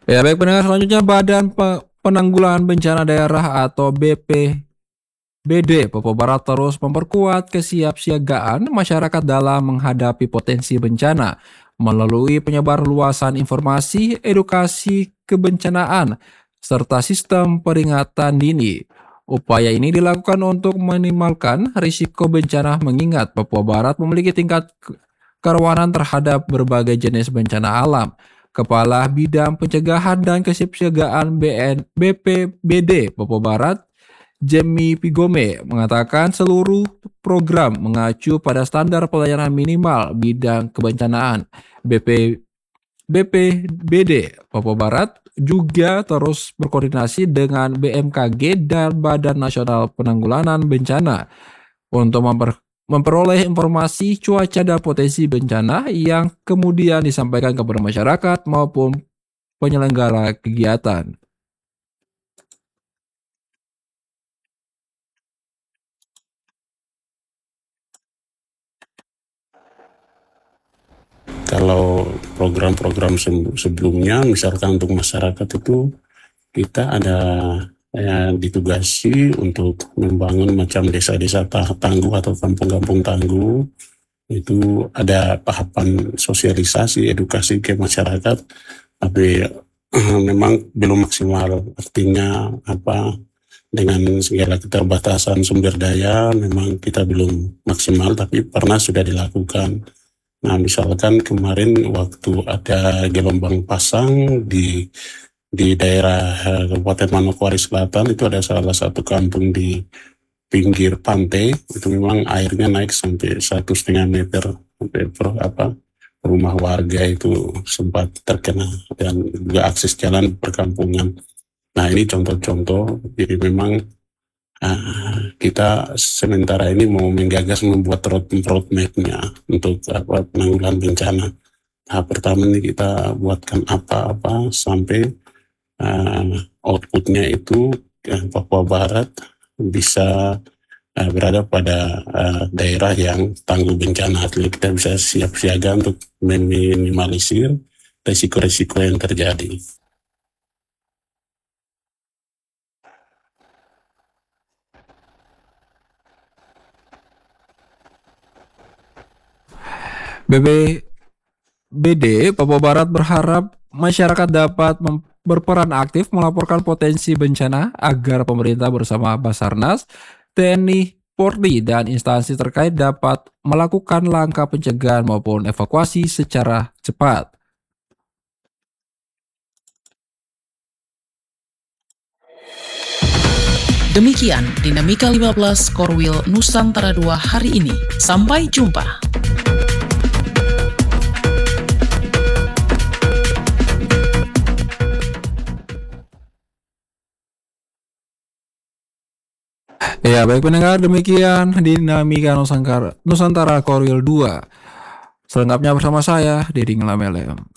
Ya, baik pendengar, selanjutnya Badan Penanggulangan Bencana Daerah atau BPBD Papua Barat terus memperkuat kesiapsiagaan masyarakat dalam menghadapi potensi bencana melalui penyebar luasan informasi, edukasi kebencanaan, serta sistem peringatan dini. Upaya ini dilakukan untuk meminimalkan risiko bencana mengingat Papua Barat memiliki tingkat kerawanan terhadap berbagai jenis bencana alam. Kepala Bidang Pencegahan dan Kesiapsiagaan BPBD Papua Barat, Jemmy Pigome, mengatakan seluruh program mengacu pada standar pelayanan minimal bidang kebencanaan. BPBD Papua Barat juga terus berkoordinasi dengan BMKG dan Badan Nasional Penanggulangan Bencana untuk memperoleh informasi cuaca dan potensi bencana yang kemudian disampaikan kepada masyarakat maupun penyelenggara kegiatan. Kalau program-program sebelumnya, misalkan untuk masyarakat itu kita ada ditugasi untuk membangun macam desa-desa tangguh atau kampung-kampung tangguh. Itu ada tahapan sosialisasi, edukasi ke masyarakat, tapi memang belum maksimal. Artinya apa? Dengan segala keterbatasan sumber daya, memang kita belum maksimal, tapi pernah sudah dilakukan. Nah, misalkan kemarin waktu ada gelombang pasang di daerah Kabupaten Manokwari Selatan, itu ada salah satu kampung di pinggir pantai, itu memang airnya naik sampai 1,5 meter, sampai rumah warga itu sempat terkena, dan juga akses jalan perkampungan. Nah, ini contoh-contoh. Jadi memang kita sementara ini mau menggagas membuat roadmap-nya untuk penanggulangan bencana. Tahap pertama ini kita buatkan apa-apa sampai outputnya itu Papua Barat bisa berada pada daerah yang tangguh bencana. Artinya kita bisa siap siaga untuk meminimalisir risiko-risiko yang terjadi. BPBD Papua Barat berharap masyarakat dapat berperan aktif melaporkan potensi bencana agar pemerintah bersama Basarnas, TNI, Polri, dan instansi terkait dapat melakukan langkah pencegahan maupun evakuasi secara cepat. Demikian Dinamika 15 Korwil Nusantara 2 hari ini. Sampai jumpa. Ya, baik pendengar, demikian Dinamika Nusantara Korwil 2. Selengkapnya bersama saya, Deddy Ngelamelem.